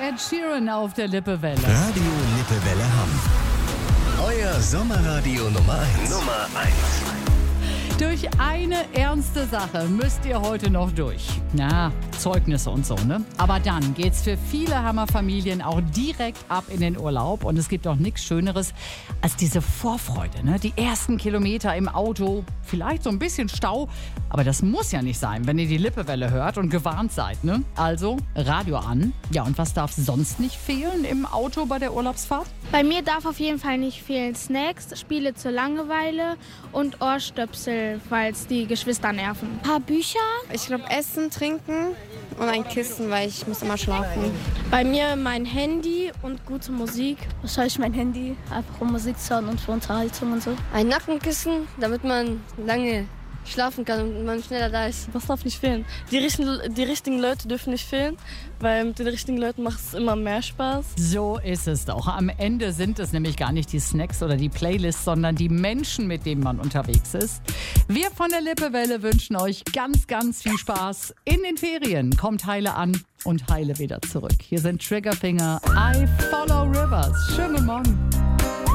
Ed Sheeran auf der Lippewelle. Radio Lippewelle Hamm. Euer Sommerradio Nummer 1. Nummer 1. Durch eine ernste Sache müsst ihr heute noch durch. Na, Zeugnisse und so, ne? Aber dann geht's für viele Hammer-Familien auch direkt ab in den Urlaub. Und es gibt auch nichts Schöneres als diese Vorfreude, ne? Die ersten Kilometer im Auto, vielleicht so ein bisschen Stau. Aber das muss ja nicht sein, wenn ihr die Lippewelle hört und gewarnt seid, ne? Also, Radio an. Ja, und was darf sonst nicht fehlen im Auto bei der Urlaubsfahrt? Bei mir darf auf jeden Fall nicht fehlen Snacks, Spiele zur Langeweile und Ohrstöpsel, weil es die Geschwister nerven. Ein paar Bücher. Ich glaube Essen, Trinken und ein Kissen, weil ich muss immer schlafen. Bei mir mein Handy und gute Musik. Wahrscheinlich mein Handy, einfach um Musik zu hören und für Unterhaltung und so. Ein Nackenkissen, damit man lange schlafen kann und man schneller da ist. Was darf nicht fehlen? Die richtigen Leute dürfen nicht fehlen, weil mit den richtigen Leuten macht es immer mehr Spaß. So ist es doch. Am Ende sind es nämlich gar nicht die Snacks oder die Playlists, sondern die Menschen, mit denen man unterwegs ist. Wir von der Lippewelle wünschen euch ganz, ganz viel Spaß in den Ferien. Kommt heile an und heile wieder zurück. Hier sind Triggerfinger, I Follow Rivers. Schönen guten Morgen.